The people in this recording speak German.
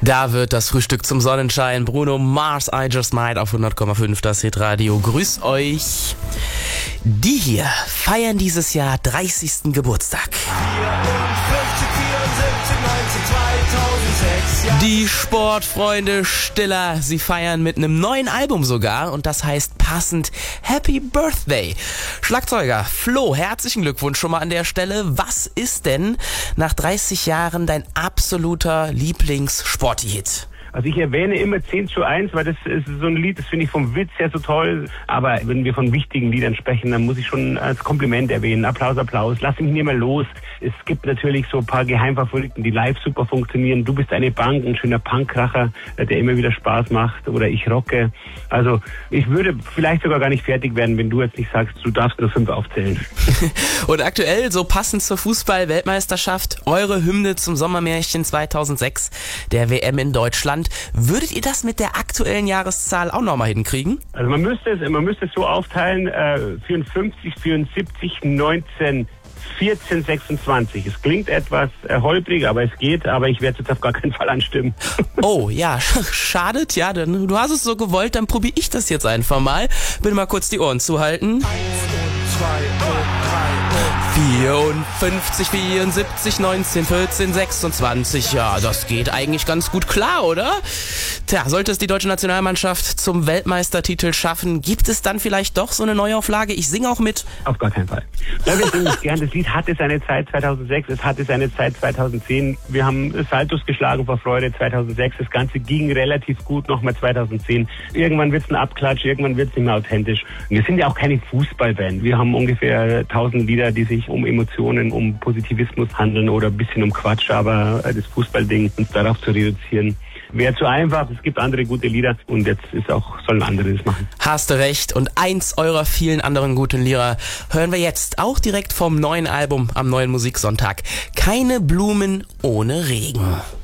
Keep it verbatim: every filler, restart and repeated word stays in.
Da wird das Frühstück zum Sonnenschein. Bruno Mars, I Just Might auf hundert Komma fünf, das Hitradio. Grüß euch. Die hier feiern dieses Jahr dreißigsten Geburtstag. vierundfünfzig, vierundsiebzig, neunzig, zweitausendsechs, ja. Die Sportfreunde Stiller, sie feiern mit einem neuen Album sogar und das heißt passend Happy Birthday. Schlagzeuger Flo, herzlichen Glückwunsch schon mal an der Stelle. Was ist denn nach dreißig Jahren dein absoluter Lieblings-Sporty-Hit? Also ich erwähne immer zehn zu eins, weil das ist so ein Lied, das finde ich vom Witz her so toll. Aber wenn wir von wichtigen Liedern sprechen, dann muss ich schon als Kompliment erwähnen. Applaus, Applaus, lass mich nicht mehr los. Es gibt natürlich so ein paar Geheimfavoriten, die live super funktionieren. Du bist eine Bank, ein schöner Punkkracher, der immer wieder Spaß macht. Oder Ich rocke. Also ich würde vielleicht sogar gar nicht fertig werden, wenn du jetzt nicht sagst, du darfst nur fünf aufzählen. Und aktuell, so passend zur Fußball-Weltmeisterschaft, eure Hymne zum Sommermärchen zweitausendsechs, der W M in Deutschland. Würdet ihr das mit der aktuellen Jahreszahl auch nochmal hinkriegen? Also man müsste es, man müsste es so aufteilen, äh, vierundfünfzig, vierundsiebzig, neunzehn, vierzehn, sechsundzwanzig. Es klingt etwas äh, holprig, aber es geht, aber ich werde jetzt auf gar keinen Fall anstimmen. Oh, ja, schadet, ja, denn du hast es so gewollt, dann probiere ich das jetzt einfach mal. Bitte mal kurz die Ohren zuhalten. Eins und zwei und drei und vierundfünfzig, vierundsiebzig, neunzehn, vierzehn, sechsundzwanzig. Ja, das geht eigentlich ganz gut klar, oder? Tja, sollte es die deutsche Nationalmannschaft zum Weltmeistertitel schaffen, gibt es dann vielleicht doch so eine Neuauflage? Ich singe auch mit. Auf gar keinen Fall. Ja, wir singen es gern. Das Lied hatte seine Zeit zweitausendsechs, es hatte seine Zeit zweitausendzehn. Wir haben Saltos geschlagen vor Freude zweitausendsechs. Das Ganze ging relativ gut nochmal zweitausendzehn. Irgendwann wird es ein Abklatsch, irgendwann wird es nicht mehr authentisch. Wir sind ja auch keine Fußballband. Wir haben ungefähr tausend Lieder, die sich um Emotionen, um Positivismus handeln oder ein bisschen um Quatsch, aber das Fußballding, uns darauf zu reduzieren, wäre zu einfach. Es gibt andere gute Lieder und jetzt ist auch, sollen andere das machen. Hast du recht. Und eins eurer vielen anderen guten Lieder hören wir jetzt auch direkt vom neuen Album am neuen Musiksonntag. Keine Blumen ohne Regen.